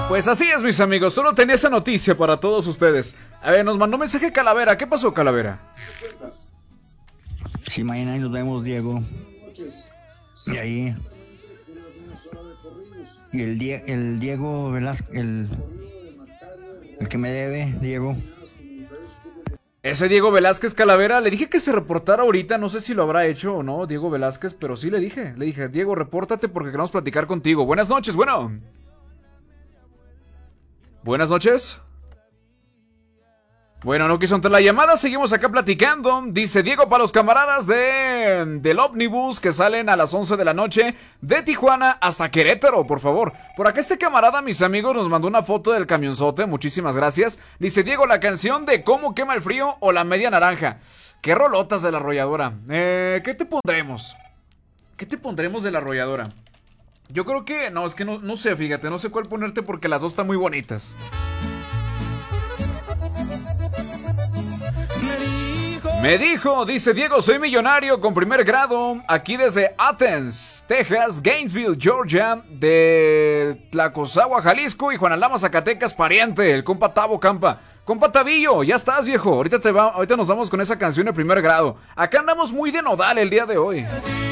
Pues así es, mis amigos, solo tenía esa noticia para todos ustedes. A ver, nos mandó un mensaje Calavera. ¿Qué pasó, Calavera? Sí, mañana nos vemos, Diego. Y ahí. Y el Diego Velázquez, el que me debe, Diego. Ese Diego Velázquez Calavera, le dije que se reportara ahorita, no sé si lo habrá hecho o no, Diego Velázquez, pero sí le dije, Diego, repórtate porque queremos platicar contigo. Buenas noches, bueno. Buenas noches. Bueno, no quiso entrar la llamada, seguimos acá platicando. Dice Diego, para los camaradas del ómnibus que salen a las 11 de la noche de Tijuana hasta Querétaro, por favor. Por acá este camarada, mis amigos, nos mandó una foto del camionzote, muchísimas gracias. Dice Diego, la canción de Cómo quema el frío o La media naranja. Qué rolotas de La Arrolladora. ¿Qué te pondremos? ¿Qué te pondremos de La Arrolladora? Yo creo que, no, es que no sé, fíjate, no sé cuál ponerte porque las dos están muy bonitas. Me dijo, dice Diego, soy millonario con primer grado, aquí desde Athens, Texas, Gainesville, Georgia, de Tlacosawa, Jalisco y Juanalama, Zacatecas, pariente, el compa Tavo Campa. Compa Tavillo, ya estás, viejo, ahorita nos vamos con esa canción de primer grado. Acá andamos muy de nodal el día de hoy.